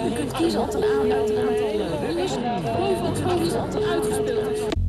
Je kunt kiezen wat een aantal nummers boven het hoofd wat er uitgespeeld is.